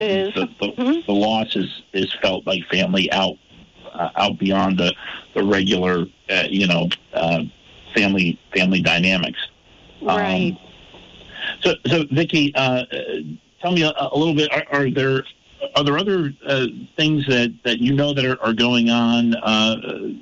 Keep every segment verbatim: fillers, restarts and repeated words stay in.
is. The, the, mm-hmm. the loss is, is felt like family out uh, out beyond the the regular, uh, you know, uh, family family dynamics. Right. Um, so, so Vicki, uh, tell me a, a little bit. Are, are there are there other uh, things that, that you know that are, are going on uh,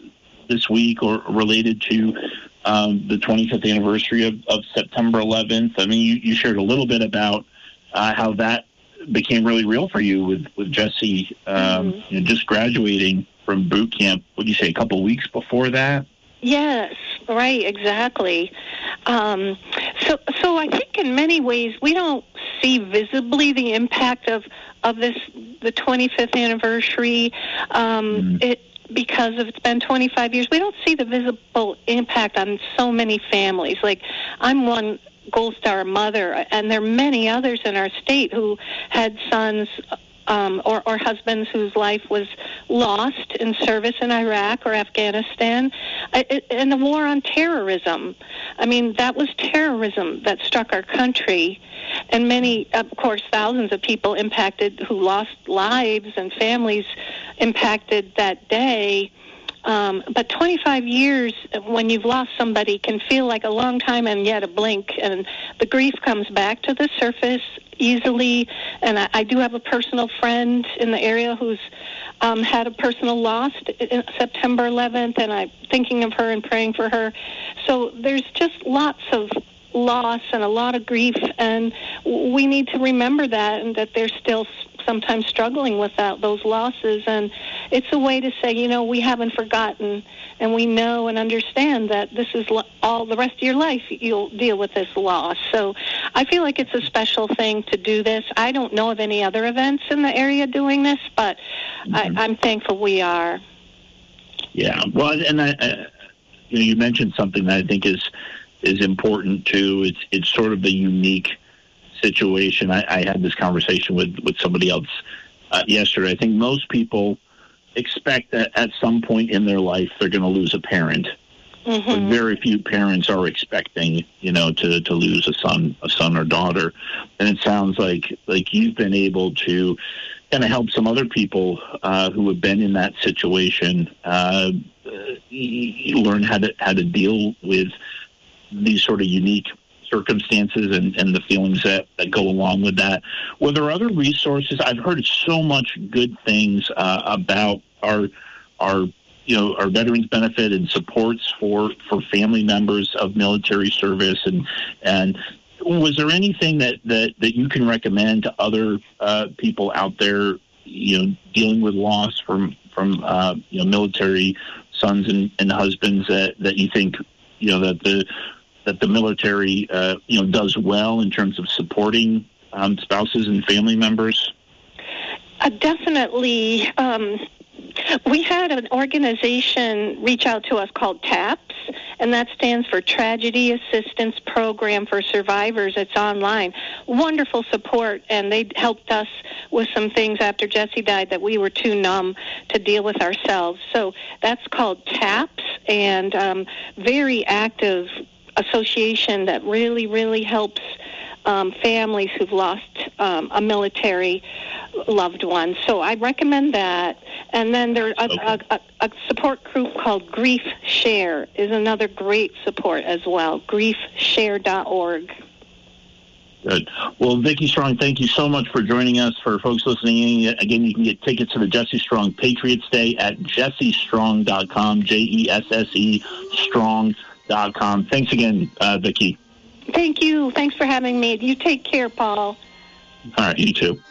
this week or related to um, the twenty-fifth anniversary of, of September eleventh? I mean, you, you shared a little bit about uh, how that became really real for you with with Jesse um, mm-hmm. you know, just graduating from boot camp. What do you say? A couple of weeks before that? Yes, right, exactly. Um, so, so I think in many ways we don't see visibly the impact of, of this, the twenty-fifth anniversary. Um, mm. It because it's been twenty-five years. We don't see the visible impact on so many families. Like, I'm one Gold Star mother, and there are many others in our state who had sons Um, or, or husbands whose life was lost in service in Iraq or Afghanistan, I, it, and the war on terrorism. I mean, that was terrorism that struck our country, and many, of course, thousands of people impacted who lost lives and families impacted that day. Um, but twenty-five years, when you've lost somebody, can feel like a long time and yet a blink, and the grief comes back to the surface easily. And I, I do have a personal friend in the area who's um, had a personal loss in September eleventh, and I'm thinking of her and praying for her. So there's just lots of loss and a lot of grief, and we need to remember that, and that they're still sometimes struggling with that, those losses. And it's a way to say, you know, we haven't forgotten, and we know and understand that this is all the rest of your life you'll deal with this loss. So I feel like it's a special thing to do this. I don't know of any other events in the area doing this, but mm-hmm. I, I'm thankful we are. Yeah, well, and I, uh, you know, you mentioned something that I think is is important too. It's it's sort of the unique situation. I, I had this conversation with, with somebody else uh, yesterday. I think most people expect that at some point in their life they're going to lose a parent. Mm-hmm. But very few parents are expecting, you know, to, to lose a son, a son or daughter. And it sounds like like you've been able to kind of help some other people uh, who have been in that situation uh, learn how to how to deal with these sort of unique circumstances and, and the feelings that, that go along with that. Were there other resources? I've heard so much good things uh, about our our you know our veterans benefit and supports for, for family members of military service, and and was there anything that, that, that you can recommend to other uh, people out there, you know, dealing with loss from from uh, you know military sons and, and husbands that, that you think you know that the that the military, uh, you know, does well in terms of supporting um, spouses and family members? Uh, definitely. Um, we had an organization reach out to us called TAPS, and that stands for Tragedy Assistance Program for Survivors. It's online. Wonderful support, and they helped us with some things after Jesse died that we were too numb to deal with ourselves. So that's called TAPS, and um, very active association that really, really helps um, families who've lost um, a military loved one. So I recommend that. And then there's a, okay. a, a, a support group called Grief Share is another great support as well, grief share dot org. Good. Well, Vicki Strong, thank you so much for joining us. For folks listening in, again, you can get tickets to the Jesse Strong Patriots Day at jesse strong dot com, J E S S E strong dot com. Thanks again, uh, Vicki. Thank you. Thanks for having me. You take care, Paul. All right, you too.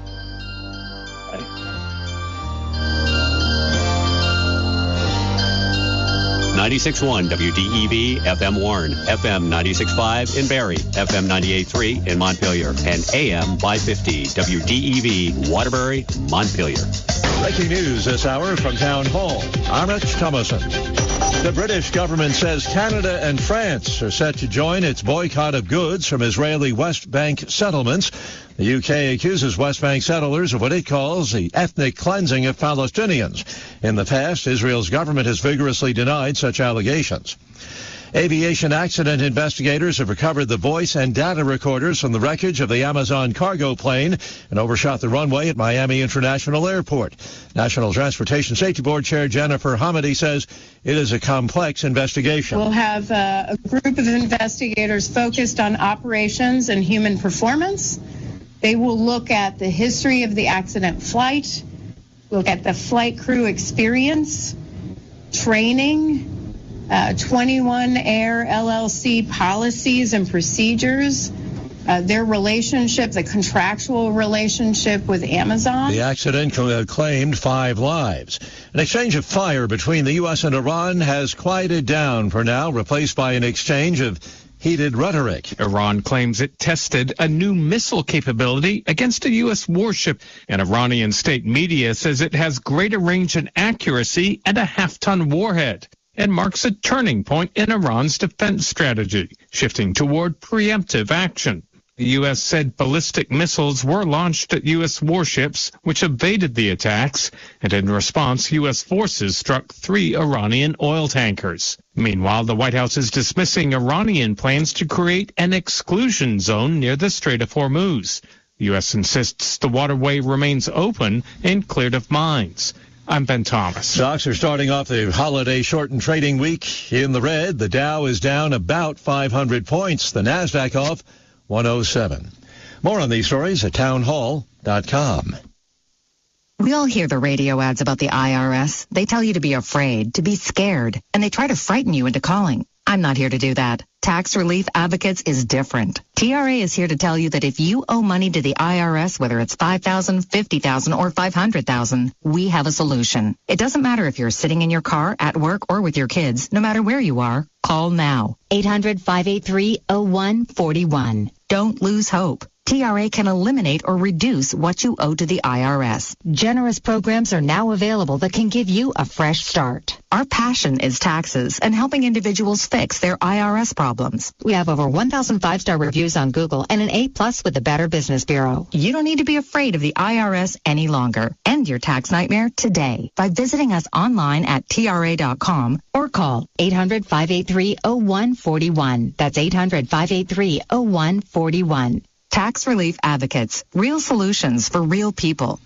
ninety-six point one W D E V F M Warren, F M ninety-six point five in Barrie, F M ninety-eight point three in Montpelier, and A M five fifty W D E V Waterbury, Montpelier. Breaking news this hour from Town Hall. I'm Rich Thomason. The British government says Canada and France are set to join its boycott of goods from Israeli West Bank settlements. The U K accuses West Bank settlers of what it calls the ethnic cleansing of Palestinians. In the past, Israel's government has vigorously denied such allegations. Aviation accident investigators have recovered the voice and data recorders from the wreckage of the Amazon cargo plane and overshot the runway at Miami International Airport. National Transportation Safety Board Chair Jennifer Hamady says it is a complex investigation. We'll have uh, a group of investigators focused on operations and human performance. They will look at the history of the accident flight, look at the flight crew experience, training, Uh, twenty-one Air L L C policies and procedures, uh, their relationship, the contractual relationship with Amazon. The accident claimed five lives. An exchange of fire between the U S and Iran has quieted down for now, replaced by an exchange of heated rhetoric. Iran claims it tested a new missile capability against a U S warship, and Iranian state media says it has greater range and accuracy and a half-ton warhead. And marks a turning point in Iran's defense strategy, shifting toward preemptive action. The U S said ballistic missiles were launched at U S warships, which evaded the attacks, and in response, U S forces struck three Iranian oil tankers. Meanwhile, the White House is dismissing Iranian plans to create an exclusion zone near the Strait of Hormuz. The U S insists the waterway remains open and cleared of mines. I'm Ben Thomas. Stocks are starting off the holiday shortened trading week in the red. The Dow is down about five hundred points. The Nasdaq off one oh seven. More on these stories at town hall dot com. We all hear the radio ads about the I R S. They tell you to be afraid, to be scared, and they try to frighten you into calling. I'm not here to do that. Tax Relief Advocates is different. T R A is here to tell you that if you owe money to the I R S, whether it's five thousand dollars, fifty thousand dollars, or five hundred thousand dollars, we have a solution. It doesn't matter if you're sitting in your car, at work, or with your kids. No matter where you are, call now. eight hundred, five eight three, oh one four one. Don't lose hope. T R A can eliminate or reduce what you owe to the I R S. Generous programs are now available that can give you a fresh start. Our passion is taxes and helping individuals fix their I R S problems. We have over one thousand five-star reviews on Google and an A plus with the Better Business Bureau. You don't need to be afraid of the I R S any longer. End your tax nightmare today by visiting us online at T R A dot com or call eight hundred, five eight three, oh one four one. That's eight hundred, five eight three, oh one four one. Tax Relief Advocates, real solutions for real people.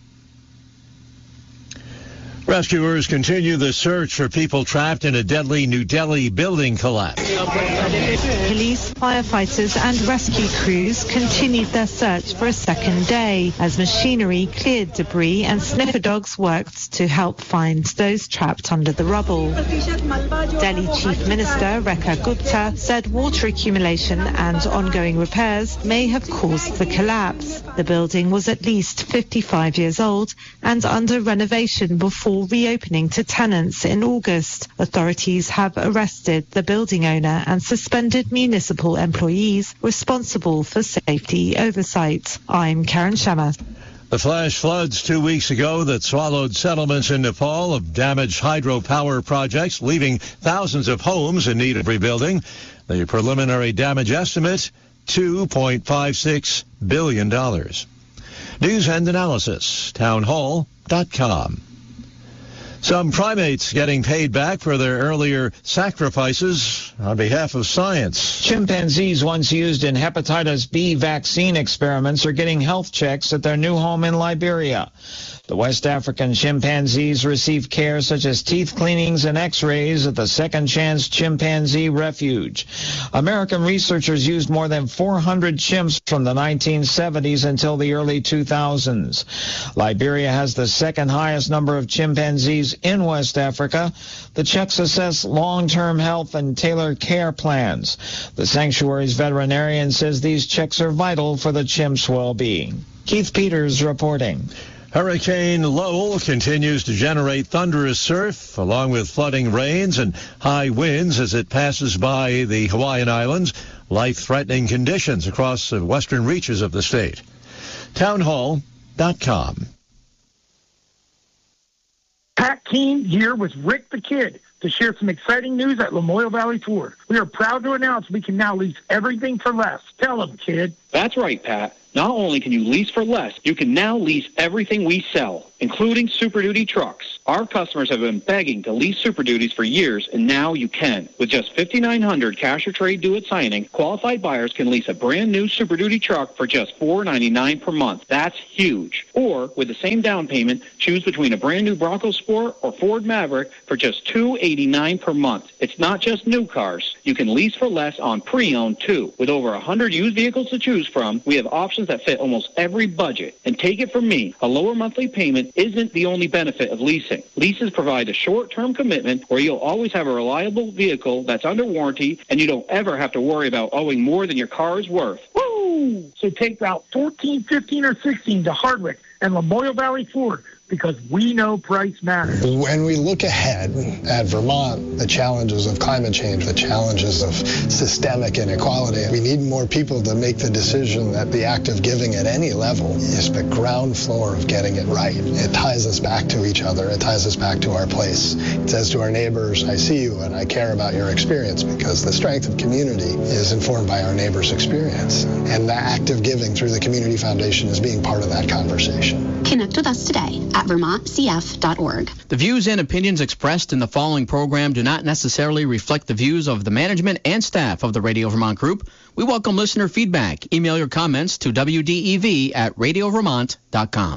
Rescuers continue the search for people trapped in a deadly New Delhi building collapse. Police, firefighters and rescue crews continued their search for a second day as machinery cleared debris and sniffer dogs worked to help find those trapped under the rubble. Delhi Chief Minister Rekha Gupta said water accumulation and ongoing repairs may have caused the collapse. The building was at least fifty-five years old and under renovation before reopening to tenants in August. Authorities have arrested the building owner and suspended municipal employees responsible for safety oversight. I'm Karen Shammer. The flash floods two weeks ago that swallowed settlements in Nepal of damaged hydropower projects, leaving thousands of homes in need of rebuilding. The preliminary damage estimate, two point five six billion dollars. News and analysis, town hall dot com. Some primates getting paid back for their earlier sacrifices on behalf of science. Chimpanzees once used in hepatitis B vaccine experiments are getting health checks at their new home in Liberia. The West African chimpanzees receive care such as teeth cleanings and x-rays at the Second Chance Chimpanzee Refuge. American researchers used more than four hundred chimps from the nineteen seventies until the early two thousands. Liberia has the second highest number of chimpanzees in West Africa. The checks assess long-term health and tailor care plans. The sanctuary's veterinarian says these checks are vital for the chimps' well-being. Keith Peters reporting. Hurricane Lowell continues to generate thunderous surf, along with flooding rains and high winds as it passes by the Hawaiian Islands, life-threatening conditions across the western reaches of the state. town hall dot com. Pat Keene here with Rick the Kid to share some exciting news at Lamoille Valley Ford. We are proud to announce we can now lease everything for less. Tell them, kid. That's right, Pat. Not only can you lease for less, you can now lease everything we sell, including Super Duty trucks. Our customers have been begging to lease Super Duties for years, and now you can. With just five thousand nine hundred dollars cash or trade due at signing, qualified buyers can lease a brand new Super Duty truck for just four dollars and ninety-nine cents per month. That's huge. Or, with the same down payment, choose between a brand new Bronco Sport or Ford Maverick for just two dollars and eighty-nine cents per month. It's not just new cars. You can lease for less on pre-owned, too. With over one hundred used vehicles to choose from, we have options that fit almost every budget. And take it from me, a lower monthly payment isn't the only benefit of leasing. Leases provide a short-term commitment where you'll always have a reliable vehicle that's under warranty, and you don't ever have to worry about owing more than your car is worth. Woo! So take Route fourteen, fifteen, or sixteen to Hardwick and Lamoille Valley Ford, because we know price matters. When we look ahead at Vermont, the challenges of climate change, the challenges of systemic inequality, we need more people to make the decision that the act of giving at any level is the ground floor of getting it right. It ties us back to each other. It ties us back to our place. It says to our neighbors, I see you and I care about your experience, because the strength of community is informed by our neighbors' experience. And the act of giving through the Community Foundation is being part of that conversation. Connect with us today at vermont c f dot org. The views and opinions expressed in the following program do not necessarily reflect the views of the management and staff of the Radio Vermont Group. We welcome listener feedback. Email your comments to W D E V at radio vermont dot com.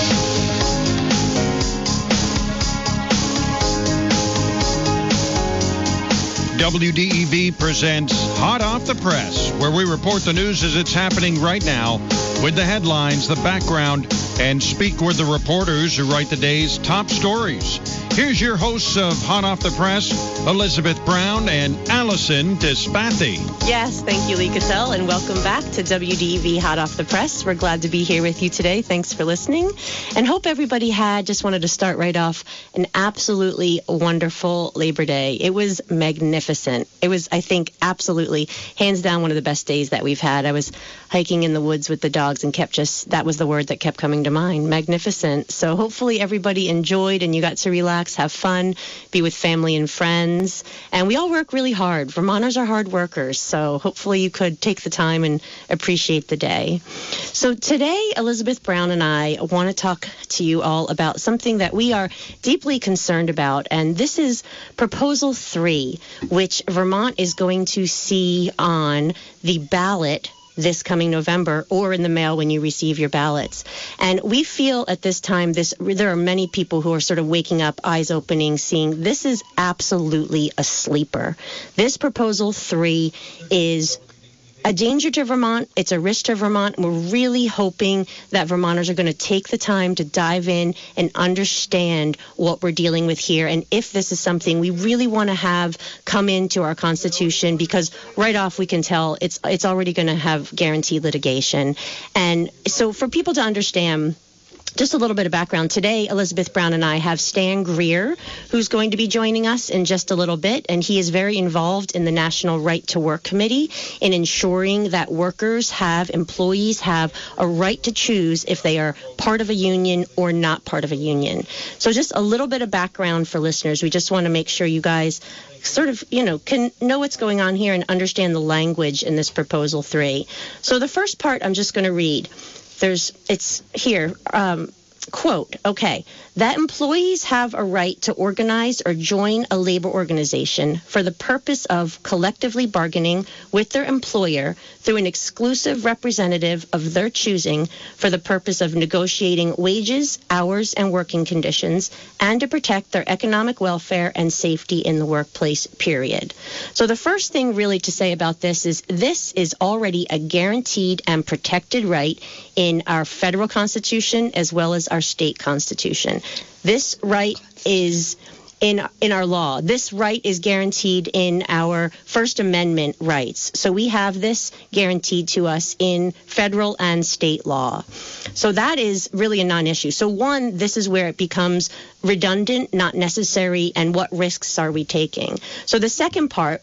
W D E V presents Hot Off the Press, where we report the news as it's happening right now with the headlines, the background, and speak with the reporters who write the day's top stories. Here's your hosts of Hot Off the Press, Elizabeth Brown and Allison Dispathy. Yes, thank you, Lee Cattell, and welcome back to W D E V Hot Off the Press. We're glad to be here with you today. Thanks for listening, and hope everybody had, just wanted to start right off, an absolutely wonderful Labor Day. It was magnificent. It was, I think, absolutely, hands down, one of the best days that we've had. I was hiking in the woods with the dogs and kept just, that was the word that kept coming to mind, magnificent. So hopefully everybody enjoyed and you got to relax, have fun, be with family and friends. And we all work really hard. Vermonters are hard workers, so hopefully you could take the time and appreciate the day. So today, Elizabeth Brown and I want to talk to you all about something that we are deeply concerned about, and this is Proposal three, which Vermont is going to see on the ballot this coming November, or in the mail when you receive your ballots. And we feel at this time, this there are many people who are sort of waking up, eyes opening, seeing this is absolutely a sleeper. This Proposal three is a danger to Vermont. It's a risk to Vermont. We're really hoping that Vermonters are going to take the time to dive in and understand what we're dealing with here, and if this is something we really want to have come into our Constitution, because right off we can tell it's it's already going to have guaranteed litigation. And so for people to understand, just a little bit of background. Today, Elizabeth Brown and I have Stan Greer, who's going to be joining us in just a little bit, and he is very involved in the National Right to Work Committee in ensuring that workers have, employees have a right to choose if they are part of a union or not part of a union. So just a little bit of background for listeners. We just want to make sure you guys sort of, you know, can know what's going on here and understand the language in this Proposal three. So the first part I'm just going to read. There's, it's here, um, quote, okay, that employees have a right to organize or join a labor organization for the purpose of collectively bargaining with their employer through an exclusive representative of their choosing for the purpose of negotiating wages, hours, and working conditions, and to protect their economic welfare and safety in the workplace, period. So the first thing really to say about this is this is already a guaranteed and protected right in our federal Constitution as well as our state Constitution. This right is in in our law. This right is guaranteed in our First Amendment rights. So we have this guaranteed to us in federal and state law. So that is really a non-issue. So one, this is where it becomes redundant, not necessary, and what risks are we taking? So the second part,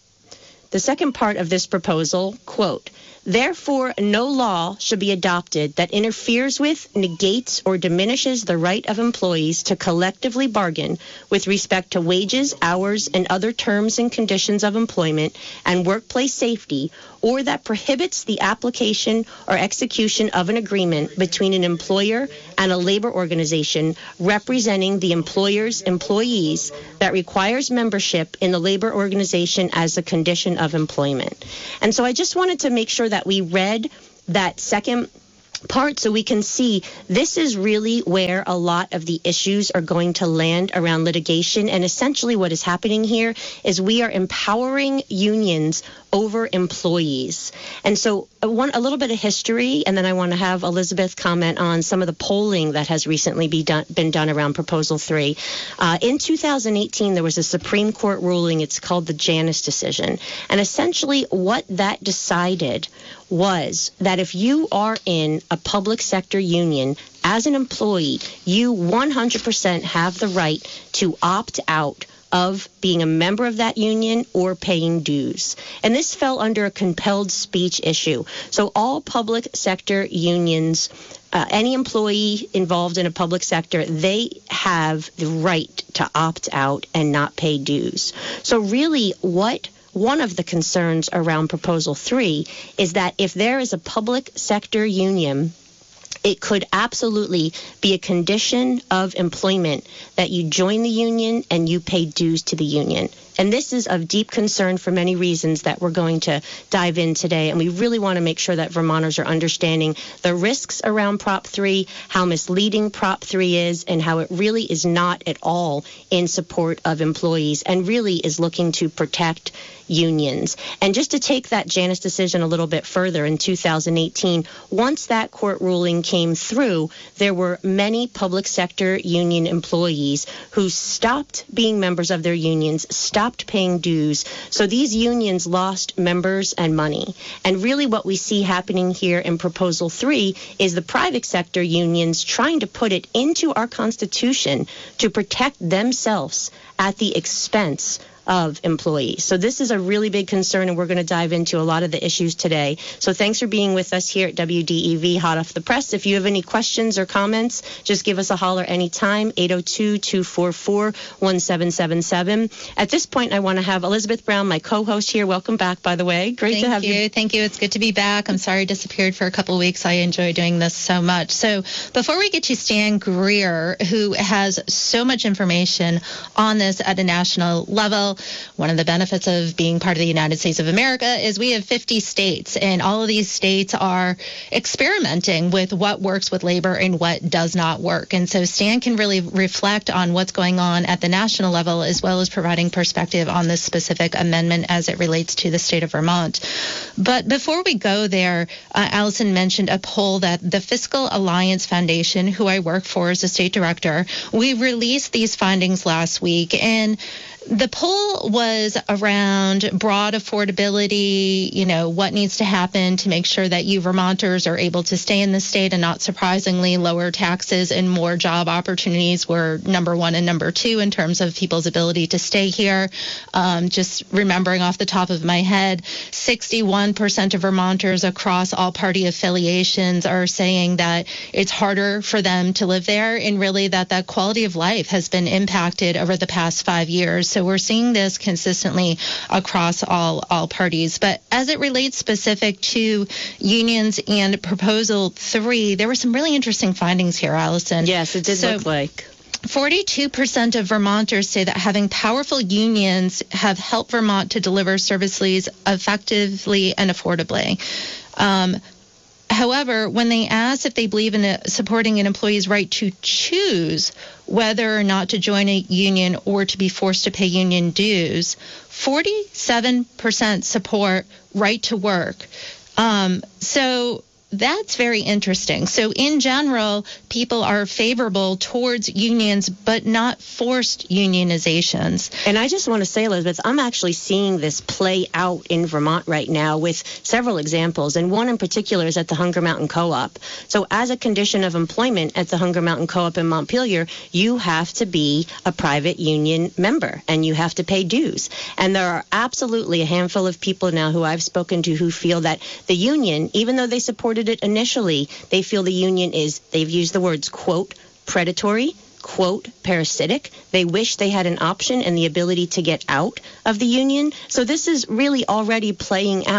the second part of this proposal, quote, therefore, no law should be adopted that interferes with, negates, or diminishes the right of employees to collectively bargain with respect to wages, hours, and other terms and conditions of employment and workplace safety, or that prohibits the application or execution of an agreement between an employer and a labor organization representing the employer's employees that requires membership in the labor organization as a condition of employment. And so I just wanted to make sure that we read that second part so we can see this is really where a lot of the issues are going to land around litigation. And essentially what is happening here is we are empowering unions over employees. And so I want a little bit of history, and then I want to have Elizabeth comment on some of the polling that has recently be done, been done around Proposal three. Uh, in two thousand eighteen, there was a Supreme Court ruling. It's called the Janus decision. And essentially what that decided was that if you are in a public sector union as an employee, you one hundred percent have the right to opt out of being a member of that union or paying dues. And this fell under a compelled speech issue. So all public sector unions, uh, any employee involved in a public sector, they have the right to opt out and not pay dues. So really what one of the concerns around Proposal three is that if there is a public sector union, it could absolutely be a condition of employment that you join the union and you pay dues to the union. And this is of deep concern for many reasons that we're going to dive in today. And we really want to make sure that Vermonters are understanding the risks around Prop three, how misleading Prop three is, and how it really is not at all in support of employees and really is looking to protect unions. And just to take that Janus decision a little bit further, in two thousand eighteen, once that court ruling came through, there were many public sector union employees who stopped being members of their unions, stopped paying dues. So these unions lost members and money. And really what we see happening here in Proposal three is the private sector unions trying to put it into our Constitution to protect themselves at the expense of employees. So this is a really big concern, and we're going to dive into a lot of the issues today. So thanks for being with us here at W D E V Hot Off the Press. If you have any questions or comments, just give us a holler anytime, eight oh two, two four four, one seven seven seven. At this point, I want to have Elizabeth Brown, my co-host here. Welcome back, by the way. Great Thank to have you. you. Thank you. It's good to be back. I'm sorry I disappeared for a couple of weeks. I enjoy doing this so much. So before we get to Stan Greer, who has so much information on this at a national level, one of the benefits of being part of the United States of America is we have fifty states, and all of these states are experimenting with what works with labor and what does not work. And so Stan can really reflect on what's going on at the national level, as well as providing perspective on this specific amendment as it relates to the state of Vermont. But before we go there, uh, Allison mentioned a poll that the Fiscal Alliance Foundation, who I work for as a state director, we released these findings last week, and the poll was around broad affordability, you know, what needs to happen to make sure that you Vermonters are able to stay in the state, and not surprisingly, lower taxes and more job opportunities were number one and number two in terms of people's ability to stay here. Um, just remembering off the top of my head, sixty-one percent of Vermonters across all party affiliations are saying that it's harder for them to live there, and really that that quality of life has been impacted over the past five years. So we're seeing this consistently across all, all parties. But as it relates specific to unions and Proposal three, there were some really interesting findings here, Allison. Yes, it did so, look like. forty-two percent of Vermonters say that having powerful unions have helped Vermont to deliver services effectively and affordably. Um, However, when they ask if they believe in a, supporting an employee's right to choose whether or not to join a union or to be forced to pay union dues, forty-seven percent support right to work. Um, so that's very interesting. So in general, people are favorable towards unions, but not forced unionizations. And I just want to say, Elizabeth, I'm actually seeing this play out in Vermont right now with several examples. And one in particular is at the Hunger Mountain Co-op. So as a condition of employment at the Hunger Mountain Co-op in Montpelier, you have to be a private union member and you have to pay dues. And there are absolutely a handful of people now who I've spoken to who feel that the union, even though they supported it initially, they feel the union is, they've used the words, quote, predatory, quote, parasitic. They wish they had an option and the ability to get out of the union. So this is really already playing out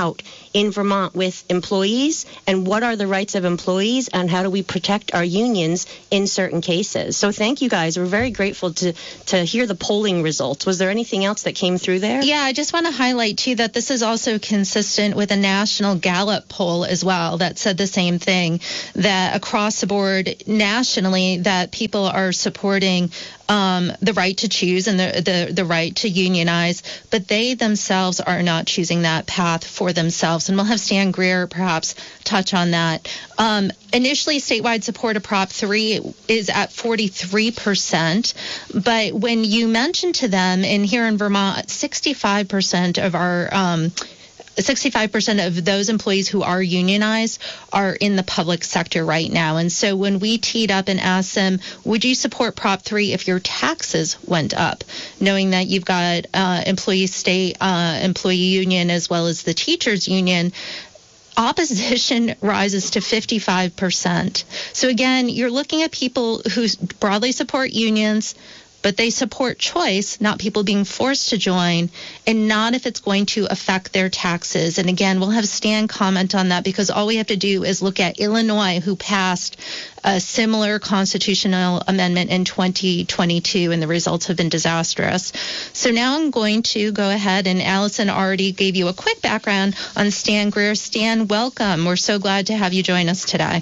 in Vermont with employees, and what are the rights of employees, and how do we protect our unions in certain cases. So thank you guys. We're very grateful to, to hear the polling results. Was there anything else that came through there? Yeah, I just want to highlight, too, that this is also consistent with a national Gallup poll as well that said the same thing, that across the board nationally that people are supporting Um, the right to choose and the, the the right to unionize, but they themselves are not choosing that path for themselves. And we'll have Stan Greer perhaps touch on that. Um, initially, statewide support of Prop three is at forty-three percent, but when you mention to them, and here in Vermont, sixty-five percent of our um, sixty-five percent of those employees who are unionized are in the public sector right now. And so when we teed up and asked them, would you support Prop three if your taxes went up, knowing that you've got uh, employee state, uh, employee union, as well as the teachers union, opposition rises to fifty-five percent. So again, you're looking at people who broadly support unions, but they support choice, not people being forced to join, and not if it's going to affect their taxes. And again, we'll have Stan comment on that, because all we have to do is look at Illinois, who passed a similar constitutional amendment in twenty twenty-two, and the results have been disastrous. So now I'm going to go ahead, and Allison already gave you a quick background on Stan Greer. Stan, welcome. We're so glad to have you join us today.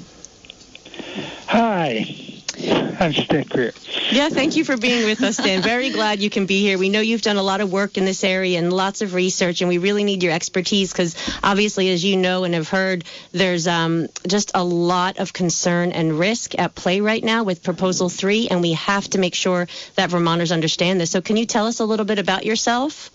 Hi. I'm Stan Greer. Yeah, thank you for being with us, Stan. Very glad you can be here. We know you've done a lot of work in this area and lots of research, and we really need your expertise because obviously, as you know and have heard, there's um, just a lot of concern and risk at play right now with Proposal three, and we have to make sure that Vermonters understand this. So can you tell us a little bit about yourself?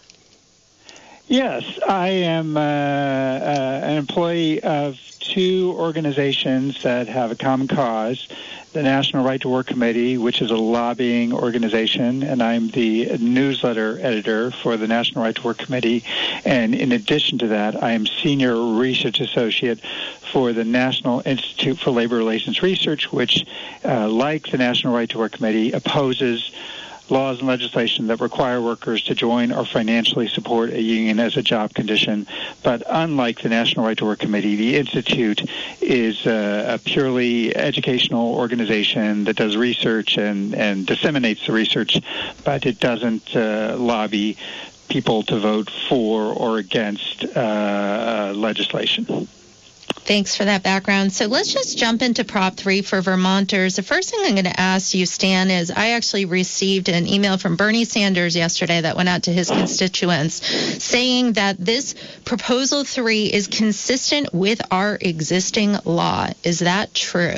Yes, I am uh, uh, an employee of two organizations that have a common cause, the National Right to Work Committee, which is a lobbying organization, and I'm the newsletter editor for the National Right to Work Committee. And in addition to that, I am senior research associate for the National Institute for Labor Relations Research, which, uh, like the National Right to Work Committee, opposes laws and legislation that require workers to join or financially support a union as a job condition. But unlike the National Right to Work Committee, the Institute is a, a purely educational organization that does research and, and disseminates the research, but it doesn't uh, lobby people to vote for or against uh, legislation. Thanks for that background. So let's just jump into Prop three for Vermonters. The first thing I'm going to ask you, Stan, is I actually received an email from Bernie Sanders yesterday that went out to his constituents saying that this Proposal three is consistent with our existing law. Is that true?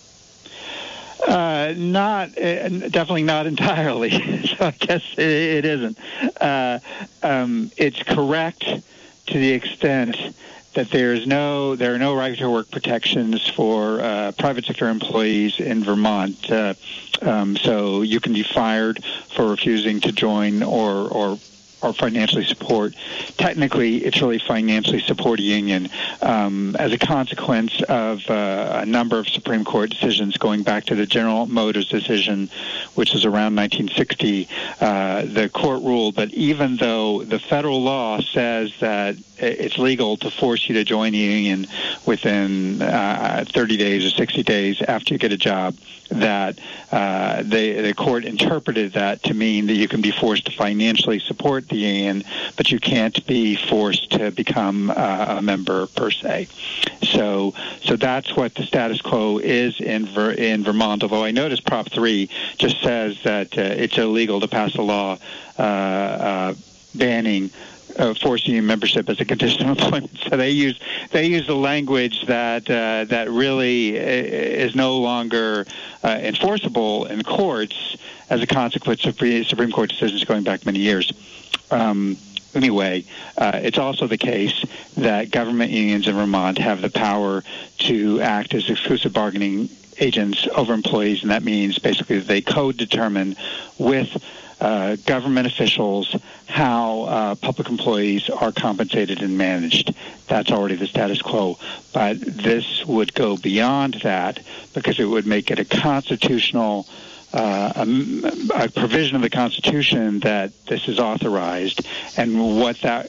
Uh, not, uh, definitely not entirely. So I guess it, it isn't. Uh, um, it's correct to the extent that there is no, there are no right to work protections for uh, private sector employees in Vermont. Uh, um, so you can be fired for refusing to join or or or financially support. Technically, it's really financially support a union. Um, as a consequence of uh, a number of Supreme Court decisions going back to the General Motors decision, which is around nineteen sixty, uh, the court ruled that even though the federal law says that it's legal to force you to join a union within uh, thirty days or sixty days after you get a job, that uh, they, the court interpreted that to mean that you can be forced to financially support the union, but you can't be forced to become uh, a member per se. So, so that's what the status quo is in Ver, in Vermont. Although I notice Prop three just says that uh, it's illegal to pass a law uh, uh, banning Uh, forcing union membership as a condition of employment. So they use they use the language that uh, that really is no longer uh, enforceable in courts as a consequence of Supreme Court decisions going back many years. Um, anyway, uh, it's also the case that government unions in Vermont have the power to act as exclusive bargaining agents over employees, and that means basically that they co-determine with Uh, government officials how uh, public employees are compensated and managed. That's already the status quo. But this would go beyond that because it would make it a constitutional, uh, a, a provision of the Constitution that this is authorized. And what that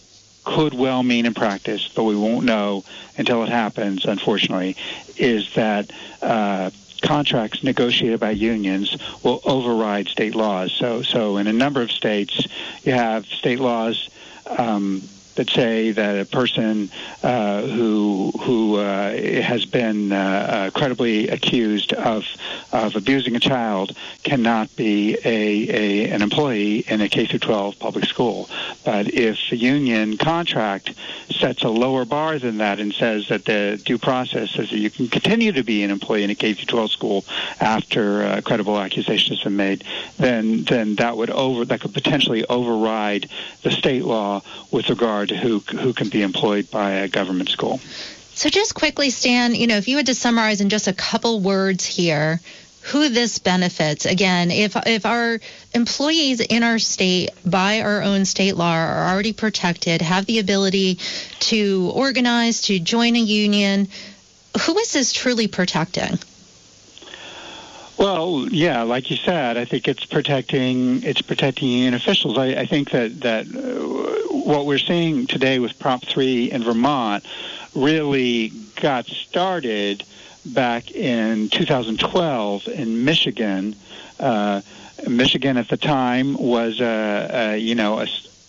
could well mean in practice, but we won't know until it happens, unfortunately, is that uh, contracts negotiated by unions will override state laws. So, so in a number of states, you have state laws um, that say that a person uh, who who uh, has been uh, uh, credibly accused of of abusing a child cannot be a, a an employee in a K through twelve public school. But if a union contract sets a lower bar than that and says that the due process says that you can continue to be an employee in a K through twelve school after uh, credible accusation has been made, then then that would over that could potentially override the state law with regard to who who can be employed by a government school. So just quickly, Stan, you know, if you had to summarize in just a couple words here, who this benefits. Again, if if our employees in our state, by our own state law, are already protected, have the ability to organize, to join a union, who is this truly protecting? Well, yeah, like you said, I think it's protecting it's protecting union officials. I, I think that that uh, what we're seeing today with Prop three in Vermont really got started back in two thousand twelve in Michigan. Uh, Michigan at the time was, uh, uh, you know, a,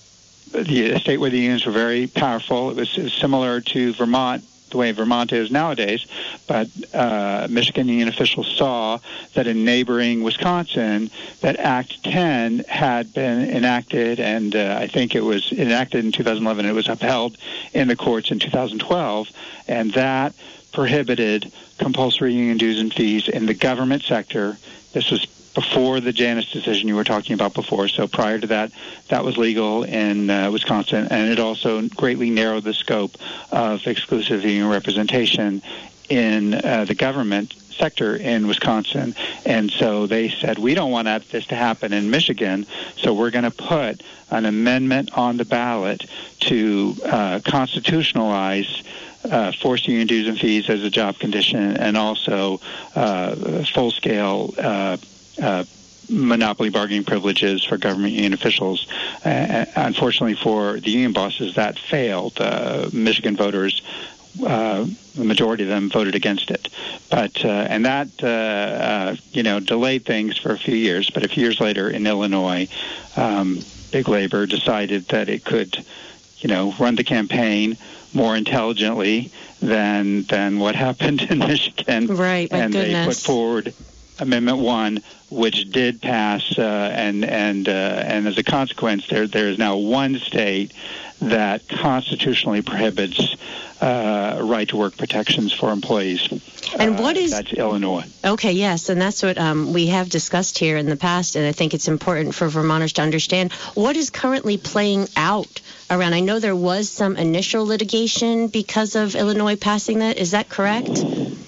the, a state where the unions were very powerful. It was, it was similar to Vermont, the way Vermont is nowadays, but uh, Michigan union officials saw that in neighboring Wisconsin, that Act ten had been enacted, and uh, I think it was enacted in two thousand eleven. It was upheld in the courts in two thousand twelve, and that prohibited compulsory union dues and fees in the government sector. This was before the Janus decision you were talking about before. So prior to that, that was legal in uh, Wisconsin, and it also greatly narrowed the scope of exclusive union representation in uh, the government sector in Wisconsin. And so they said, we don't want this to happen in Michigan, so we're going to put an amendment on the ballot to uh, constitutionalize Uh, forced union dues and fees as a job condition, and also uh, full-scale uh, uh, monopoly bargaining privileges for government union officials. Uh, unfortunately for the union bosses, that failed. Uh, Michigan voters, uh, the majority of them voted against it. But uh, and that uh, uh, you know delayed things for a few years. But a few years later in Illinois, um, Big Labor decided that it could, you know, run the campaign more intelligently than than what happened in Michigan. Right, my and goodness. They put forward Amendment One, which did pass, uh, and and uh, and as a consequence, there there is now one state that constitutionally prohibits uh, right to work protections for employees. And what is uh, that's Illinois? Okay, yes, and that's what um, we have discussed here in the past, and I think it's important for Vermonters to understand what is currently playing out around. I know there was some initial litigation because of Illinois passing that. Is that correct?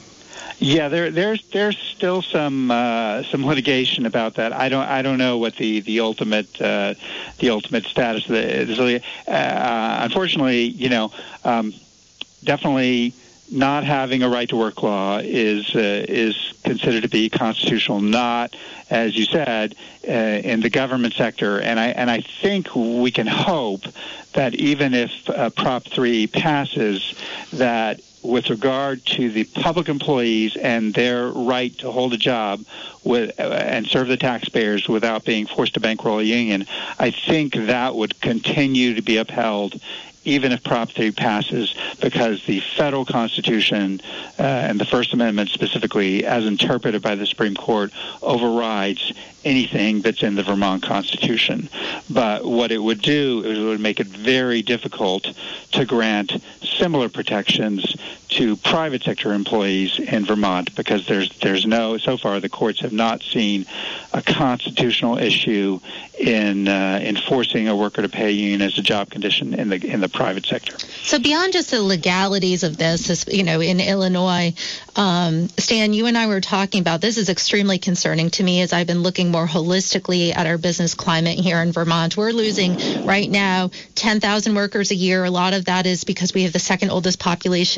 Yeah, there, there's there's still some uh, some litigation about that. I don't I don't know what the the ultimate uh, the ultimate status of the. Uh, unfortunately, you know, um, definitely not having a right to work law is uh, is considered to be constitutional. Not, as you said, uh, in the government sector. And I and I think we can hope that even if uh, Prop three passes, that with regard to the public employees and their right to hold a job with, uh, and serve the taxpayers without being forced to bankroll a union, I think that would continue to be upheld even if Prop three passes, because the federal Constitution uh, and the First Amendment specifically, as interpreted by the Supreme Court, overrides anything that's in the Vermont Constitution. But what it would do is it would make it very difficult to grant similar protections to private sector employees in Vermont, because there's there's no, so far the courts have not seen a constitutional issue in uh, enforcing a worker to pay a union as a job condition in the in the private sector. So beyond just the legalities of this, this you know, in Illinois, um, Stan, you and I were talking about this is extremely concerning to me as I've been looking more holistically at our business climate here in Vermont. We're losing right now ten thousand workers a year. A lot of that is because we have the second oldest population in the whole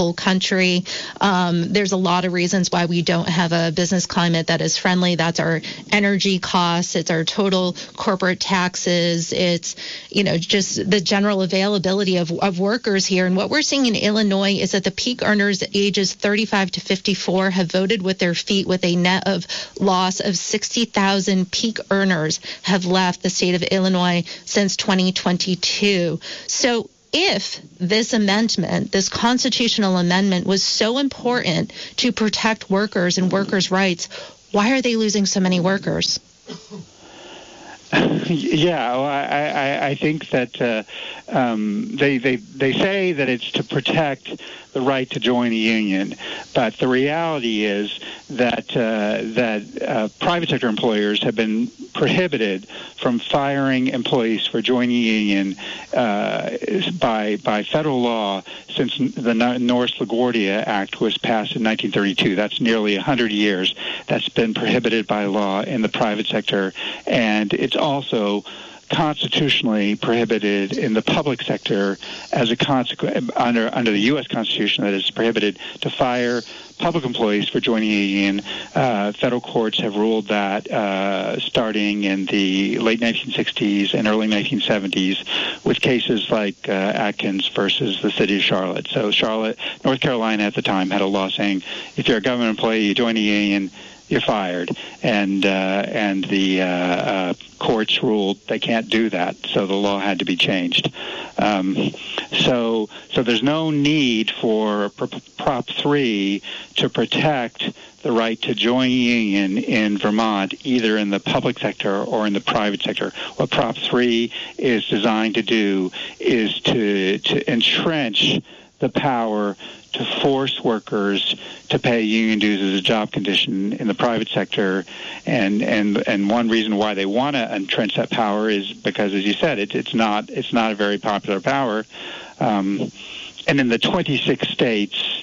whole country. Um, there's a lot of reasons why we don't have a business climate that is friendly. That's our energy costs. It's our total corporate taxes. It's, you know, just the general availability of, of workers here. And what we're seeing in Illinois is that the peak earners ages thirty-five to fifty-four have voted with their feet, with a net of loss of sixty thousand peak earners have left the state of Illinois since twenty twenty-two. So if this amendment, this constitutional amendment, was so important to protect workers and workers' rights, why are they losing so many workers? Yeah, well, I, I, I think that uh, um, they, they they say that it's to protect the right to join a union, but the reality is that uh, that uh, private sector employers have been prohibited from firing employees for joining a union uh, by by federal law since the Norris LaGuardia Act was passed in nineteen thirty-two. That's nearly one hundred years. That's been prohibited by law in the private sector, and it's also constitutionally prohibited in the public sector as a consequence under under the U S Constitution. That is prohibited to fire public employees for joining a union. Uh, federal courts have ruled that uh, starting in the late nineteen sixties and early nineteen seventies, with cases like uh, Atkins versus the city of Charlotte. So Charlotte, North Carolina at the time had a law saying if you're a government employee, you join a union, you're fired, and uh, and the uh, uh, courts ruled they can't do that, so the law had to be changed. Um, so so there's no need for Prop three to protect the right to join a union in Vermont, either in the public sector or in the private sector. What Prop three is designed to do is to to entrench the power to force workers to pay union dues as a job condition in the private sector, and and and one reason why they want to entrench that power is because, as you said, it, it's not it's not a very popular power, um, and in the twenty-six states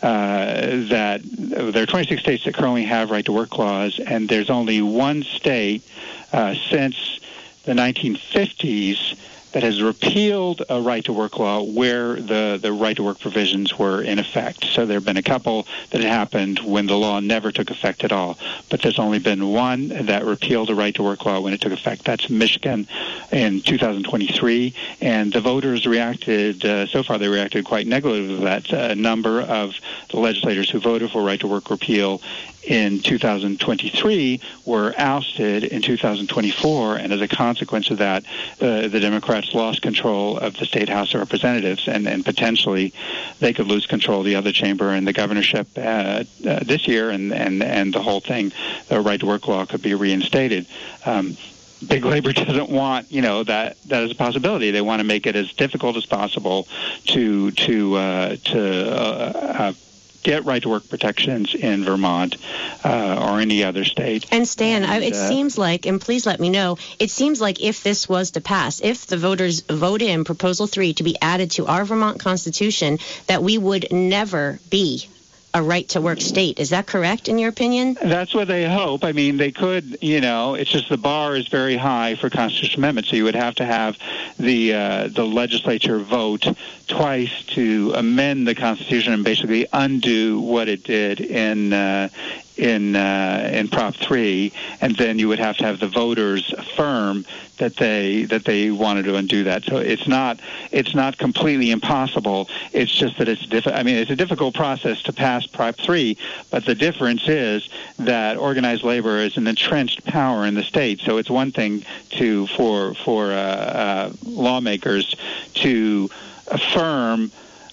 uh, that there are twenty-six states that currently have right to work laws, and there's only one state uh, since the nineteen fifties that has repealed a right-to-work law where the, the right-to-work provisions were in effect. So there have been a couple that happened when the law never took effect at all. But there's only been one that repealed a right-to-work law when it took effect. That's Michigan in two thousand twenty-three. And the voters reacted, uh, so far they reacted quite negatively to that. A number of the legislators who voted for right-to-work repeal in two thousand twenty-three were ousted in two thousand twenty-four, and as a consequence of that, uh, the Democrats lost control of the State House of Representatives, and, and potentially they could lose control of the other chamber and the governorship uh, uh, this year, and, and, and the whole thing, the right-to-work law, could be reinstated. Um, Big Labor doesn't want, you know, that that is a possibility. They want to make it as difficult as possible to to uh, to uh, uh, get right-to-work protections in Vermont uh, or any other state. And Stan, and, it uh, seems like, and please let me know, it seems like if this was to pass, if the voters vote in Proposal three to be added to our Vermont Constitution, that we would never be a right-to-work state. Is that correct, in your opinion? That's what they hope. I mean, they could, you know, it's just the bar is very high for constitutional amendments, so you would have to have the uh, the legislature vote twice to amend the Constitution and basically undo what it did in uh, in uh, in Prop three, and then you would have to have the voters affirm that they that they wanted to undo that. So it's not it's not completely impossible. It's just that it's diff- I mean it's a difficult process to pass Prop three, but the difference is that organized labor is an entrenched power in the state. So it's one thing to for for uh, uh, lawmakers to affirm.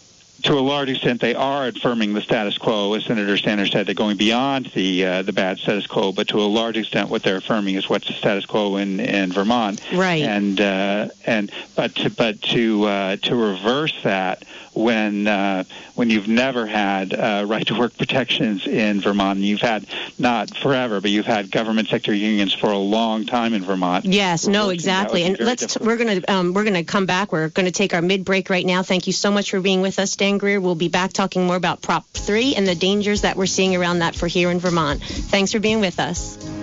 To a large extent, they are affirming the status quo, as Senator Sanders said. They're going beyond the uh, the bad status quo, but to a large extent, what they're affirming is what's the status quo in, in Vermont. Right. And uh, and but to, but to uh, to reverse that when uh, when you've never had uh, right to work protections in Vermont, and you've had not forever, but you've had government sector unions for a long time in Vermont. Yes. No. Exactly. And let's difficult. we're gonna um, we're gonna come back. We're going to take our mid break right now. Thank you so much for being with us, Dan Greer. We'll be back talking more about Prop three and the dangers that we're seeing around that for here in Vermont. Thanks for being with us.